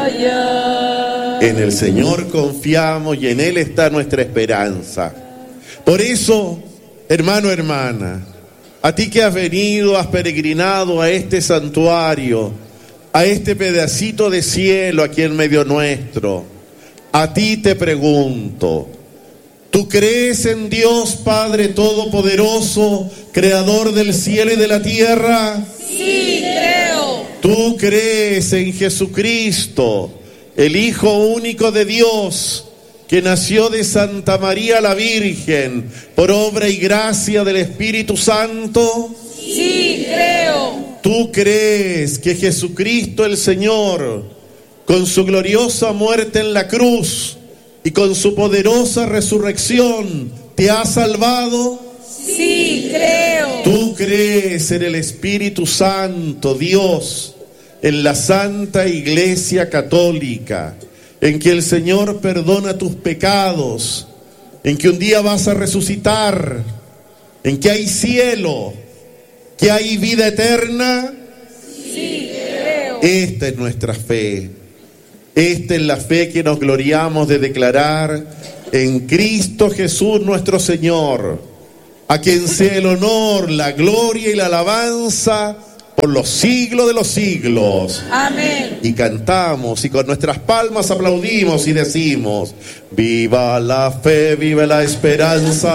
En el Señor confiamos y en Él está nuestra esperanza. Por eso, hermano, hermana, a ti que has venido, has peregrinado a este santuario, a este pedacito de cielo aquí en medio nuestro, a ti te pregunto, ¿tú crees en Dios Padre Todopoderoso, Creador del cielo y de la tierra? Sí, creo. ¿Tú crees en Jesucristo, el Hijo único de Dios, que nació de Santa María la Virgen, por obra y gracia del Espíritu Santo? Sí, creo. ¿Tú crees que Jesucristo el Señor, con su gloriosa muerte en la cruz y con su poderosa resurrección, te ha salvado? Sí, creo. ¿Tú crees en el Espíritu Santo, Dios, en la Santa Iglesia Católica, en que el Señor perdona tus pecados, en que un día vas a resucitar, en que hay cielo, que hay vida eterna? Sí, creo. Esta es nuestra fe. Esta es la fe que nos gloriamos de declarar en Cristo Jesús nuestro Señor, a quien sea el honor, la gloria y la alabanza por los siglos de los siglos. Amén. Y cantamos y con nuestras palmas aplaudimos y decimos: viva la fe, viva la esperanza.